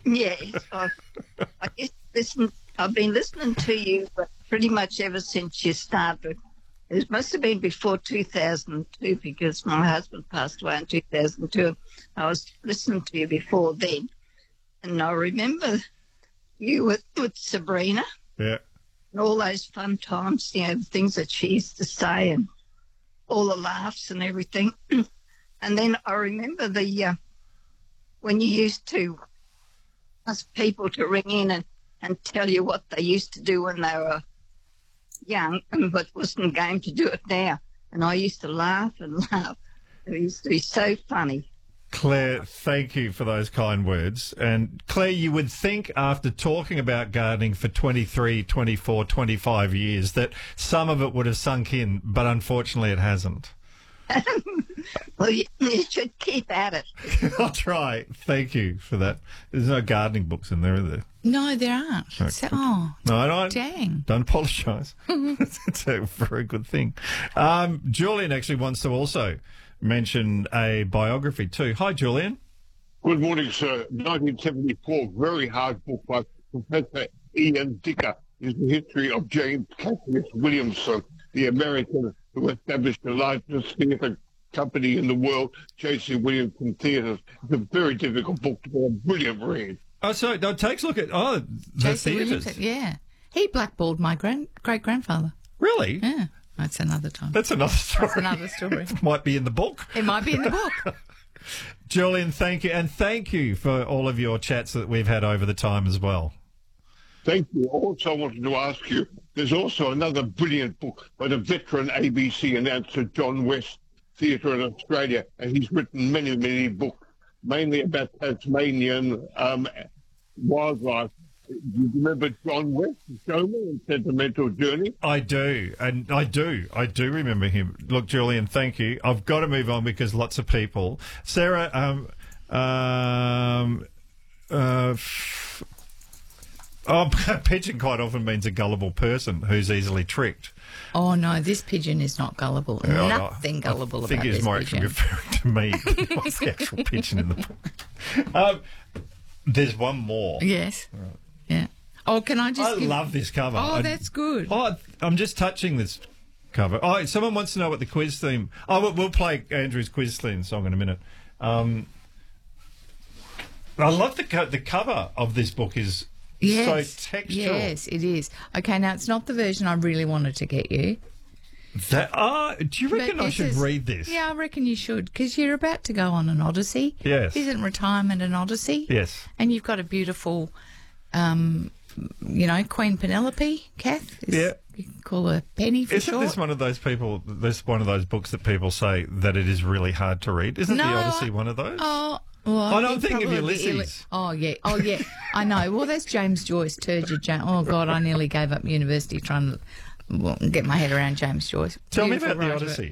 Yes, I used to listen. I've been listening to you pretty much ever since you started. It must have been before 2002 because my husband passed away in 2002. I was listening to you before then, and I remember you with Sabrina. Yeah. And all those fun times, the things that she used to say and all the laughs and everything. And then I remember when you used to ask people to ring in and tell you what they used to do when they were young but wasn't game to do it now. And I used to laugh and laugh. It used to be so funny. Claire, thank you for those kind words. And Claire, you would think after talking about gardening for 23, 24, 25 years that some of it would have sunk in, but unfortunately it hasn't. Well, you should keep at it. I'll try. Thank you for that. There's no gardening books in there, are there? No, there aren't. Okay. So, No, dang. Don't apologise. It's a very good thing. Julian actually wants to also mention a biography too. Hi, Julian. Good morning, sir. 1974, very hard book by Professor Ian Dicker is the history of James Cassius Williamson, the American who established the largest theatre company in the world, J.C. Williamson Theatres. It's a very difficult book to be a brilliant read. Oh, so it takes a look at the J.C. theatres. Williamson, yeah. He blackballed my great-grandfather. Really? Yeah. That's another time. That's another story. That's another story. Might be in the book. It might be in the book. Julian, thank you. And thank you for all of your chats that we've had over the time as well. Thank you. Also, I wanted to ask you, there's also another brilliant book by the veteran ABC announcer John West, Theatre in Australia, and he's written many, many books, mainly about Tasmanian wildlife. Do you remember John West, the showman in Sentimental Journey? I do, and I do remember him. Look, Julian, thank you. I've got to move on because lots of people. Sarah, pigeon quite often means a gullible person who's easily tricked. Oh, no, this pigeon is not gullible. Nothing gullible about this pigeon. I think he was more actually referring to me. What's the actual pigeon in the book? There's one more. Yes. Right. Yeah. Oh, can I just... I love this cover. Oh, that's good. Oh, I'm just touching this cover. Oh, someone wants to know what the quiz theme... Oh, we'll play Andrew's quiz theme song in a minute. I love the cover of this book is... Yes, so textural. Yes, it is. Okay, now it's not the version I really wanted to get you. Do you reckon I should read this? Yeah, I reckon you should, because you're about to go on an odyssey. Yes. Isn't retirement an odyssey? Yes. And you've got a beautiful, Queen Penelope, Kath. Yeah. You can call her Penny for short. Isn't this one of those people, this one of those books that people say that it is really hard to read? Isn't the Odyssey one of those? Oh, well, I'm thinking of Ulysses. Oh, yeah. I know. Well, that's James Joyce, Turgid James. Oh, God, I nearly gave up university trying to get my head around James Joyce. Tell me about the Odyssey.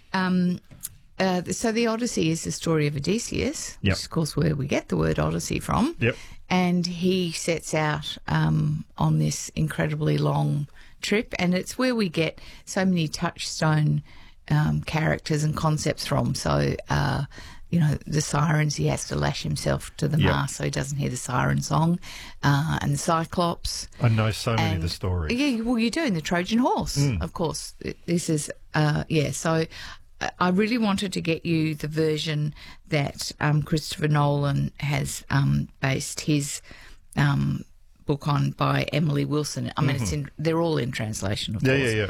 So the Odyssey is the story of Odysseus, which is, of course, where we get the word Odyssey from. Yep. And he sets out on this incredibly long trip, and it's where we get so many touchstone characters and concepts from. So, the sirens, he has to lash himself to the mast so he doesn't hear the siren song, and the Cyclops. I know so many of the stories. Yeah, well, you do, in the Trojan horse, of course. This is, so I really wanted to get you the version that Christopher Nolan has based his book on by Emily Wilson. I mean, they're all in translation, of course.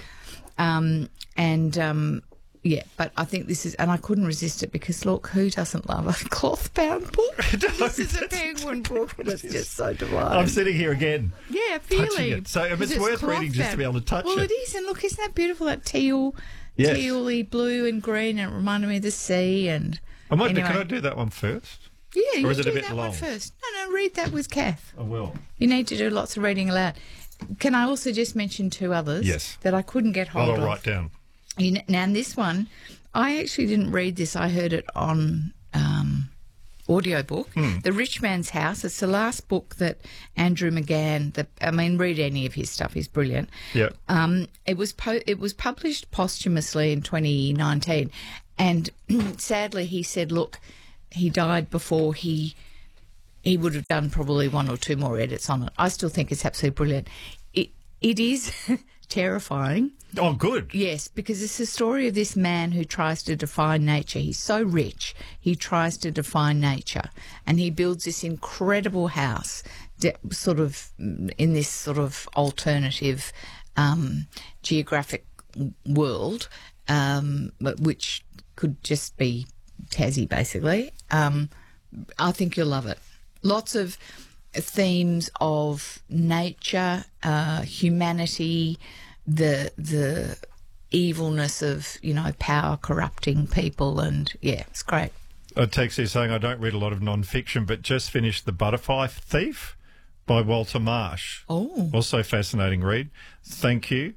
Yeah. But I think this is, and I couldn't resist it because, look, who doesn't love a cloth-bound book? This is a penguin book, and it's just so divine. I'm sitting here again. Yeah, touching it. So it's worth reading just to be able to touch it. Well, it is, and look, isn't that beautiful, that teal-y blue and green, and it reminded me of the sea. And can I do that one first? Yeah, or is it a bit that long? One first. No, read that with Kath. I will. You need to do lots of reading aloud. Can I also just mention two others that I couldn't get hold of? I'll write down. Now, this one, I actually didn't read this. I heard it on audiobook. The Rich Man's House. It's the last book that Andrew McGann, read any of his stuff. He's brilliant. Yeah. It was published posthumously in 2019. And sadly, he said, look, he died before he he would have done probably one or two more edits on it. I still think it's absolutely brilliant. It is terrifying. Oh, good. Yes, because it's the story of this man who tries to define nature. He's so rich, he tries to define nature, and he builds this incredible house, sort of in this sort of alternative geographic world, which could just be Tassie, basically. I think you'll love it. Lots of themes of nature, humanity, the evilness of, power corrupting people, and yeah, it's great. A text here saying, I don't read a lot of non-fiction, but just finished The Butterfly Thief by Walter Marsh. Oh. Also fascinating read. Thank you.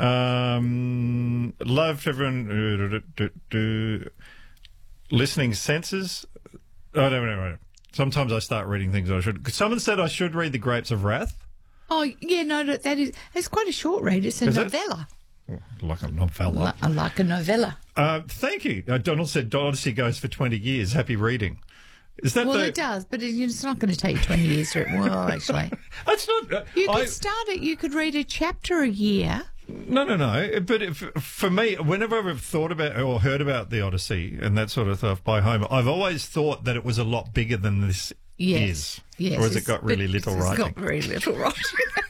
Loved everyone. Listening senses. I don't know. Sometimes I start reading things I should. Someone said I should read The Grapes of Wrath. Oh, yeah, no, it's quite a short read. It's a novella. Like a novella. Like a novella. Thank you. Donald said Odyssey goes for 20 years. Happy reading. Is that it does, but it's not going to take 20 years to read. Well, actually. That's not... You could start it. You could read a chapter a year. No. But for me, whenever I've thought about or heard about the Odyssey and that sort of stuff by Homer, I've always thought that it was a lot bigger than this is. Yes. Or has it got really little writing? It's got very little writing.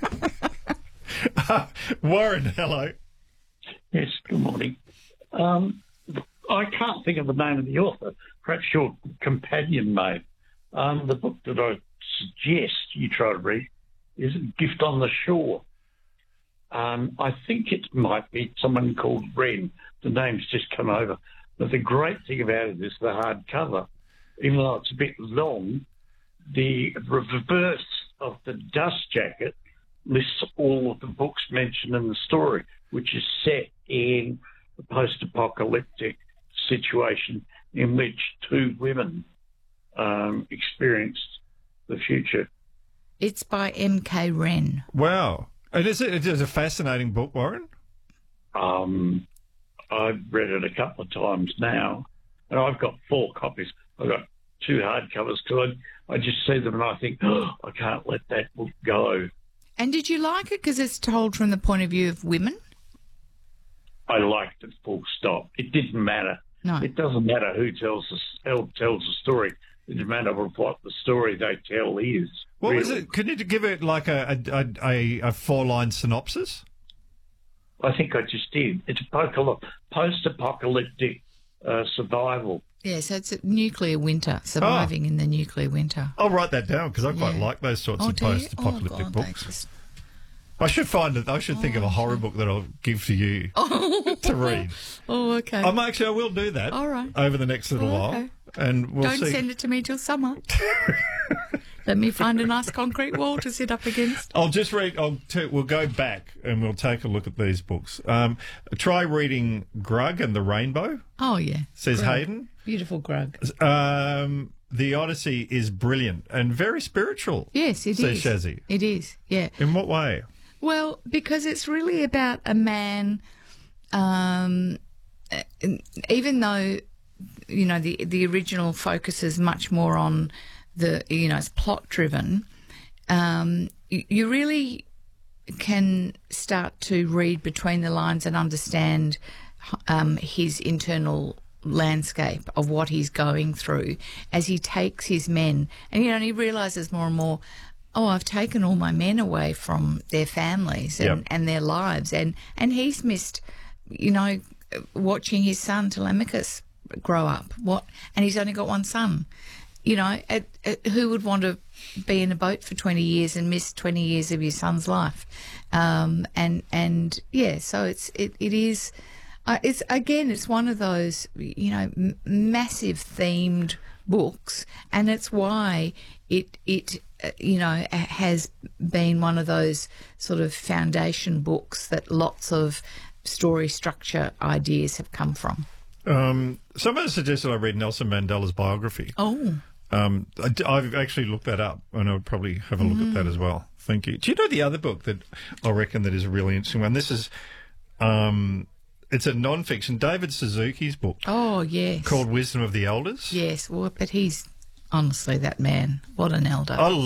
Warren, hello. Yes, good morning. I can't think of the name of the author. Perhaps your companion may. The book that I suggest you try to read is Gift on the Shore. I think it might be someone called Wren. The name's just come over. But the great thing about it is the hardcover. Even though it's a bit long, the reverse of the dust jacket lists all of the books mentioned in the story, which is set in a post-apocalyptic situation in which two women experienced the future. It's by M.K. Wren. Wow. And it is a fascinating book, Warren? I've read it a couple of times now, and I've got 4 copies. I've got 2 hardcovers because I just see them and I think, I can't let that book go. And did you like it because it's told from the point of view of women? I liked it, full stop. It didn't matter. No. It doesn't matter who tells the story. It doesn't matter what the story they tell is. What really. was it? Can you give it like a 4-line synopsis? I think I just did. It's post-apocalyptic survival. Yeah, so it's a nuclear winter, surviving in the nuclear winter. I'll write that down because I quite like those sorts of post-apocalyptic books. I should find it. I should think of a horror book that I'll give to you to read. Oh, okay. I will do that. All right. Over the next little while, and we'll Don't see. send it to me till summer. Let me find a nice concrete wall to sit up against. I'll just read. We'll go back and we'll take a look at these books. Try reading Grug and the Rainbow. Oh yeah, says Grug. Hayden. Beautiful Grug. The Odyssey is brilliant and very spiritual. Yes, it says is. Shazzy. It is. Yeah. In what way? Well, because it's really about a man. Even though the original focuses much more on it's plot driven, you really can start to read between the lines and understand his internal landscape of what he's going through as he takes his men, and he realizes more and more, I've taken all my men away from their families and their lives, and he's missed watching his son Telemachus grow up. And he's only got one son. Who would want to be in a boat for 20 years and miss 20 years of your son's life? So it's one of those, massive themed books, and it's why it has been one of those sort of foundation books that lots of story structure ideas have come from. Someone suggested I read Nelson Mandela's biography. Oh. I've actually looked that up, and I'll probably have a look at that as well. Thank you. Do you know the other book that I reckon that is a really interesting one? This is, it's a non-fiction, David Suzuki's book. Oh, yes. Called Wisdom of the Elders. Yes, well, but he's Honestly, that man, what an elder. I